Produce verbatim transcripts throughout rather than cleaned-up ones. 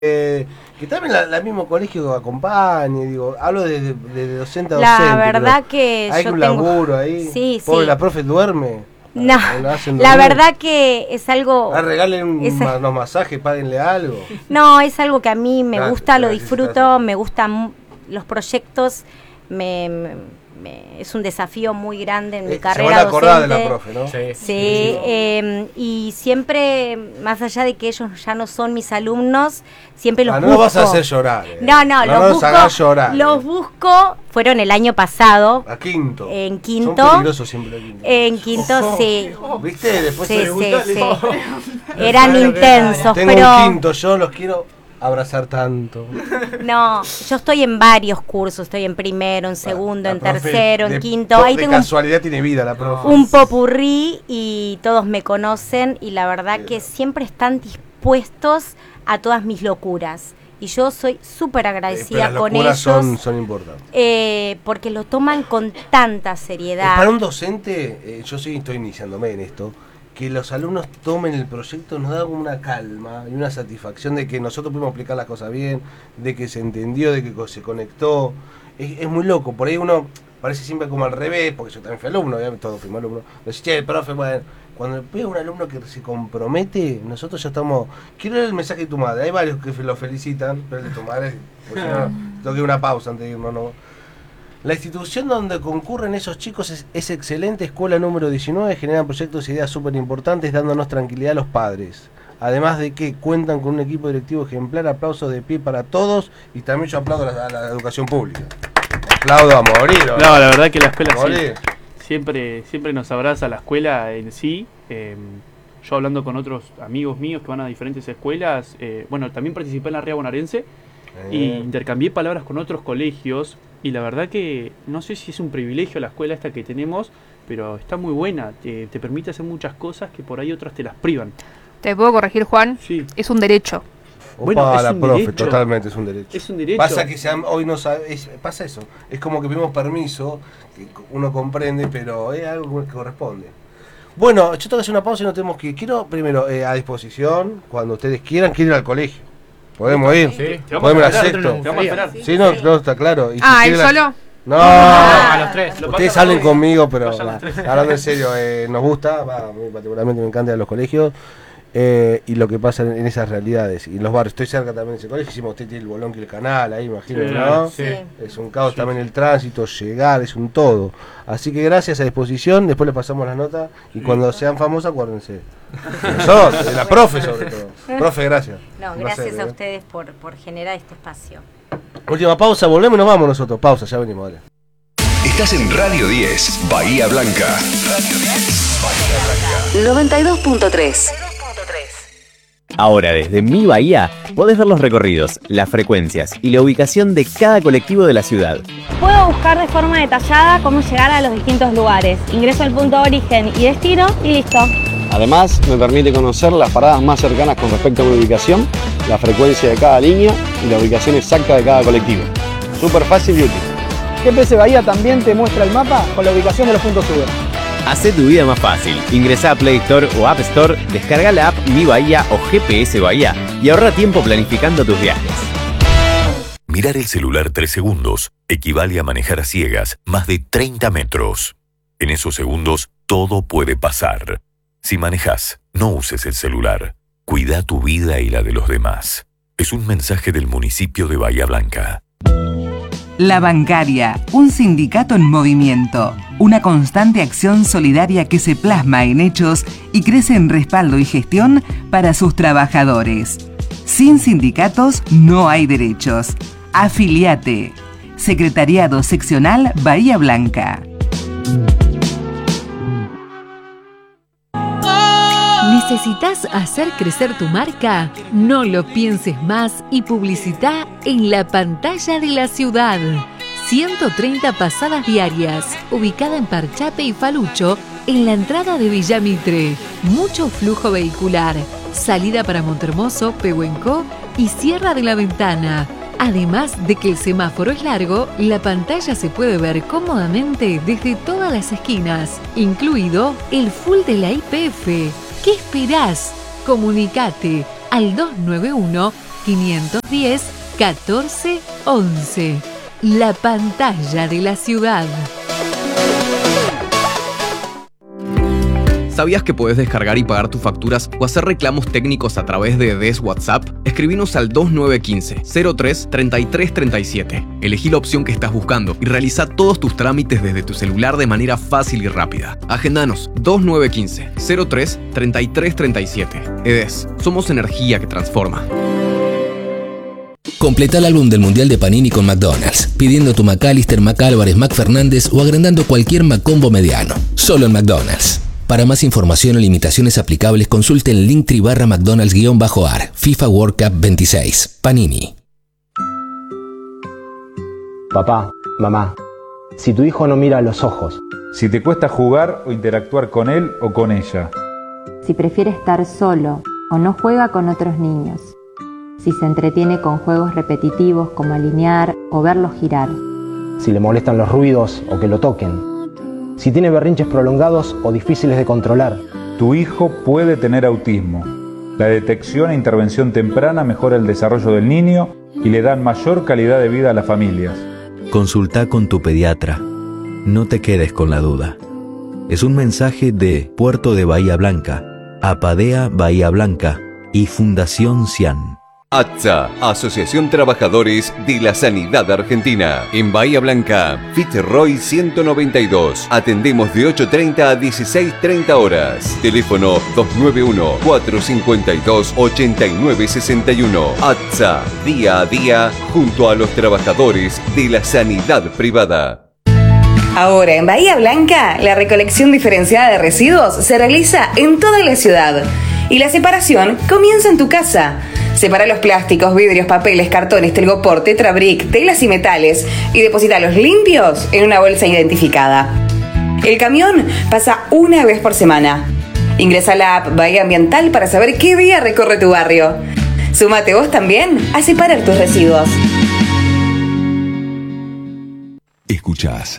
Eh, que también la, la mismo colegio acompañe, digo, hablo de, de, de docente a la docente. La verdad que hay yo un tengo... laburo ahí. Sí, Pobre, sí. la profe duerme. No, la verdad que es algo... Ah, regalen un, es... unos masajes, páguenle algo. No, es algo que a mí me Gracias, gusta, lo gracias, disfruto, gracias. me gustan los proyectos, me, me, me, es un desafío muy grande en eh, mi carrera se van a acordar docente. de la profe, ¿no? Sí, sí, sí. Eh, y siempre, más allá de que ellos ya no son mis alumnos, siempre los ah, no busco. No vas a hacer llorar. Eh. No, no, no los, los busco, hagas llorar. Los eh. busco, fueron el año pasado. A quinto. En quinto. Son peligrosos siempre el quinto. En quinto, oh, sí. Oh, ¿viste? Después sí, se sí, sí. Eran intensos, Tengo pero... un quinto, yo los quiero abrazar tanto. No, yo estoy en varios cursos, estoy en primero, en segundo, la en tercero, de, en quinto. De, Ahí de tengo casualidad un, tiene vida la profe. Un popurrí y todos me conocen y la verdad sí, que siempre están dispuestos a todas mis locuras. Y yo soy súper agradecida eh, con ellos. Son, son importantes. Eh, porque lo toman con tanta seriedad. Eh, para un docente, eh, yo sí estoy iniciándome en esto, que los alumnos tomen el proyecto nos da una calma y una satisfacción de que nosotros pudimos explicar las cosas bien, de que se entendió, de que se conectó. Es, es muy loco, por ahí uno parece siempre como al revés, porque yo también fui alumno, ya todos fuimos alumnos. Decís, che, el profe, bueno, cuando veo un alumno que se compromete, nosotros ya estamos... Quiero leer el mensaje de tu madre, hay varios que lo felicitan, pero el de tu madre, pues no, tengo que ir una pausa antes de irnos, no. La institución donde concurren esos chicos es, es excelente, escuela número diecinueve, generan proyectos e ideas súper importantes dándonos tranquilidad a los padres. Además de que cuentan con un equipo directivo ejemplar, aplausos de pie para todos y también yo aplaudo a la, a la educación pública. Aplaudo a morir. ¿no? No, la verdad que la escuela sí, siempre, siempre nos abraza la escuela en sí. Eh, yo hablando con otros amigos míos que van a diferentes escuelas, eh, bueno, también participé en la Ría Bonaerense eh. y intercambié palabras con otros colegios. Y la verdad que no sé si es un privilegio la escuela esta que tenemos, pero está muy buena, te, te permite hacer muchas cosas que por ahí otras te las privan. ¿Te puedo corregir, Juan? Sí. Es un derecho. Bueno, Opa, es la un profe, derecho. Totalmente es un derecho. Es un derecho. Pasa que se han, hoy no sabe, es, pasa eso, es como que pedimos permiso, que uno comprende, pero es algo que corresponde. Bueno, yo tengo que hacer una pausa y no tenemos que ir. Quiero primero eh, a disposición, cuando ustedes quieran, quiero ir al colegio. ¿Podemos ir? Sí, podemos ir a sexto. Te vamos a esperar. Sí, no, no, está claro. Y ah, si ¿él solo? La... No, ah, a los tres. Ustedes salen conmigo, pero va, hablando en serio, eh, nos gusta, va, a mí particularmente me encanta los colegios eh, y lo que pasa en, en esas realidades. Y los barrios, estoy cerca también de ese colegio, hicimos usted tiene el Bolón que el canal, ahí imagino, sí, ¿no? Sí. Es un caos sí. también el tránsito, llegar, es un todo. Así que gracias a disposición, después les pasamos las notas y sí. Cuando sean famosas, acuérdense. Nosotros, de la profe sobre todo. Profe, gracias. No, gracias a ustedes por, por generar este espacio. Última pausa, volvemos y nos vamos nosotros. Pausa, ya venimos, dale. Estás en Radio diez, Bahía Blanca. Radio diez, Bahía Blanca. noventa y dos punto tres. Ahora desde Mi Bahía podés ver los recorridos, las frecuencias y la ubicación de cada colectivo de la ciudad. Puedo buscar de forma detallada cómo llegar a los distintos lugares. Ingreso al punto de origen y destino y listo. Además, me permite conocer las paradas más cercanas con respecto a mi ubicación, la frecuencia de cada línea y la ubicación exacta de cada colectivo. Súper fácil y útil. G P S Bahía también te muestra el mapa con la ubicación de los puntos Uber. Hacé tu vida más fácil. Ingresá a Play Store o App Store, descarga la app Mi Bahía o G P S Bahía y ahorra tiempo planificando tus viajes. Mirar el celular tres segundos equivale a manejar a ciegas más de treinta metros. En esos segundos, todo puede pasar. Si manejás, no uses el celular. Cuida tu vida y la de los demás. Es un mensaje del municipio de Bahía Blanca. La Bancaria, un sindicato en movimiento. Una constante acción solidaria que se plasma en hechos y crece en respaldo y gestión para sus trabajadores. Sin sindicatos no hay derechos. Afiliate. Secretariado Seccional Bahía Blanca. ¿Necesitas hacer crecer tu marca? No lo pienses más y publicita en la pantalla de la ciudad. ciento treinta pasadas diarias, ubicada en Parchape y Falucho, en la entrada de Villa Mitre. Mucho flujo vehicular, salida para Montermoso, Pehuenco y Sierra de la Ventana. Además de que el semáforo es largo, la pantalla se puede ver cómodamente desde todas las esquinas, incluido el full de la Y P F. ¿Qué esperás? Comunicate al dos nueve uno, quinientos diez, catorce once. La pantalla de la ciudad. ¿Sabías que podés descargar y pagar tus facturas o hacer reclamos técnicos a través de D E S WhatsApp? Escribinos al dos nueve uno cinco, cero tres, treinta y tres treinta y siete. Elegí la opción que estás buscando y realiza todos tus trámites desde tu celular de manera fácil y rápida. Agendanos dos nueve uno cinco, cero tres, treinta y tres treinta y siete. E D E S, somos energía que transforma. Completa el álbum del Mundial de Panini con McDonald's, pidiendo tu McAllister, McAlvarez, McFernández o agrandando cualquier McCombo mediano. Solo en McDonald's. Para más información o limitaciones aplicables, consulte el Linktree barra McDonald's-A R, FIFA World Cup veintiséis. Panini. Papá, mamá, si tu hijo no mira a los ojos. Si te cuesta jugar o interactuar con él o con ella. Si prefiere estar solo o no juega con otros niños. Si se entretiene con juegos repetitivos como alinear o verlos girar. Si le molestan los ruidos o que lo toquen. Si tiene berrinches prolongados o difíciles de controlar. Tu hijo puede tener autismo. La detección e intervención temprana mejora el desarrollo del niño y le dan mayor calidad de vida a las familias. Consulta con tu pediatra. No te quedes con la duda. Es un mensaje de Puerto de Bahía Blanca, Apadea Bahía Blanca y Fundación CIAN. A T S A, Asociación Trabajadores de la Sanidad Argentina. En Bahía Blanca, Fitzroy ciento noventa y dos. Atendemos de ocho treinta a dieciséis treinta horas. Teléfono dos nueve uno, cuatro cinco dos, ocho nueve seis uno. A T S A, día a día, junto a los trabajadores de la sanidad privada. Ahora en Bahía Blanca, la recolección diferenciada de residuos se realiza en toda la ciudad. Y la separación comienza en tu casa. Separa los plásticos, vidrios, papeles, cartones, telgopor, tetrabric, telas y metales y deposítalos limpios en una bolsa identificada. El camión pasa una vez por semana. Ingresa a la app Bahía Ambiental para saber qué día recorre tu barrio. Súmate vos también a separar tus residuos. Escuchás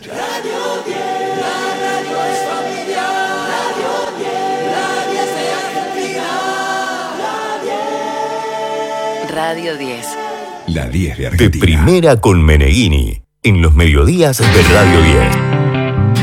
Radio diez. La diez de Argentina. De primera con Meneghini, en los mediodías de Radio diez.